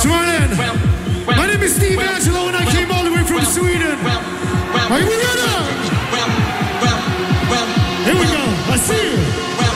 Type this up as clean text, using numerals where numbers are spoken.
Sweden. My name is Steve Angelo and I came all the way from Sweden. Are you ready?